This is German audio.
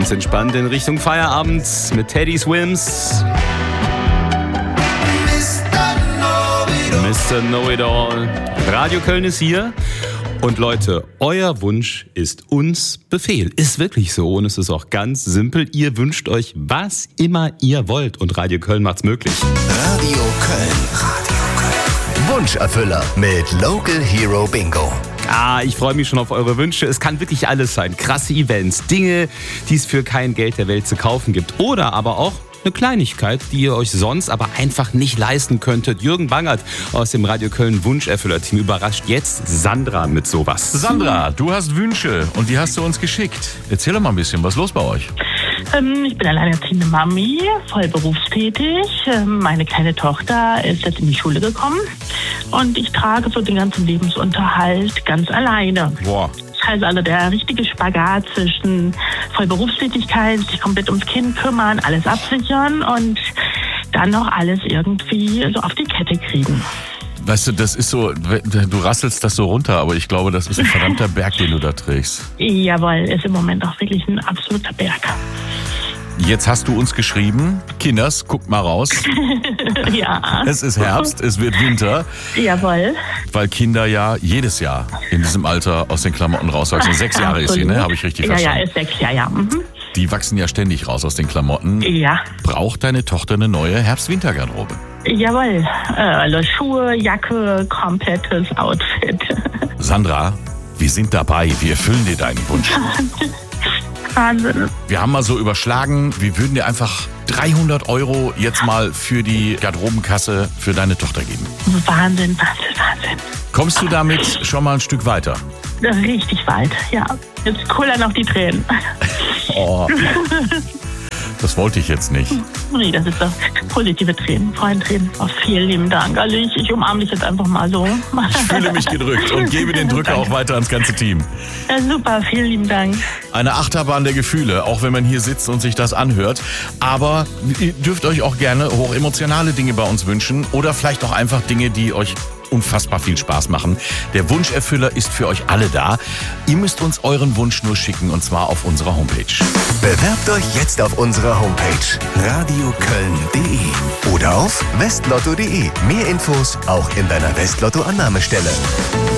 ganz entspannt in Richtung Feierabend mit Teddy Swims. Mr. Know-It-All. Radio Köln ist hier. Und Leute, euer Wunsch ist uns Befehl. Ist wirklich so und es ist auch ganz simpel. Ihr wünscht euch, was immer ihr wollt und Radio Köln macht's möglich. Radio Köln. Wunscherfüller mit Local Hero Bingo. Ich freue mich schon auf eure Wünsche. Es kann wirklich alles sein. Krasse Events, Dinge, die es für kein Geld der Welt zu kaufen gibt. Oder aber auch eine Kleinigkeit, die ihr euch sonst aber einfach nicht leisten könntet. Jürgen Bangert aus dem Radio Köln Wunscherfüller-Team überrascht jetzt Sandra mit sowas. Sandra, du hast Wünsche und die hast du uns geschickt. Erzähl doch mal ein bisschen, was ist los bei euch? Ich bin alleinerziehende Mami, voll berufstätig. Meine kleine Tochter ist jetzt in die Schule gekommen und ich trage so den ganzen Lebensunterhalt ganz alleine. Boah. Also der richtige Spagat zwischen Vollberufstätigkeit, sich komplett ums Kind kümmern, alles absichern und dann noch alles irgendwie so auf die Kette kriegen. Weißt du, das ist so, du rasselst das so runter, aber ich glaube, das ist ein verdammter Berg, den du da trägst. Jawohl, ist im Moment auch wirklich ein absoluter Berg. Jetzt hast du uns geschrieben, Kinders, guckt mal raus. Ja. Es ist Herbst, es wird Winter. Jawohl. Weil Kinder ja jedes Jahr in diesem Alter aus den Klamotten rauswachsen. 6 Jahre ist sie, ne? Habe ich richtig verstanden? Ja, ist 6 Jahre, ja. Mhm. Die wachsen ja ständig raus aus den Klamotten. Ja. Braucht deine Tochter eine neue Herbst-Winter-Garderobe? Jawohl. Also Schuhe, Jacke, komplettes Outfit. Sandra, wir sind dabei. Wir erfüllen dir deinen Wunsch. Wahnsinn. Wir haben mal so überschlagen, wir würden dir einfach 300 € jetzt mal für die Garderobenkasse für deine Tochter geben. Wahnsinn. Kommst du damit schon mal ein Stück weiter? Richtig weit, ja. Jetzt kullern noch die Tränen. Oh, das wollte ich jetzt nicht. Nee, das ist doch positive Tränen, Freudentränen. Oh, vielen lieben Dank. Also ich umarme dich jetzt einfach mal so. Ich fühle mich gedrückt und gebe den Drücker auch weiter ans ganze Team. Ja, super, vielen lieben Dank. Eine Achterbahn der Gefühle, auch wenn man hier sitzt und sich das anhört. Aber ihr dürft euch auch gerne hochemotionale Dinge bei uns wünschen oder vielleicht auch einfach Dinge, die euch unfassbar viel Spaß machen. Der Wunscherfüller ist für euch alle da. Ihr müsst uns euren Wunsch nur schicken und zwar auf unserer Homepage. Bewerbt euch jetzt auf unserer Homepage radioköln.de oder auf westlotto.de. Mehr Infos auch in deiner Westlotto-Annahmestelle.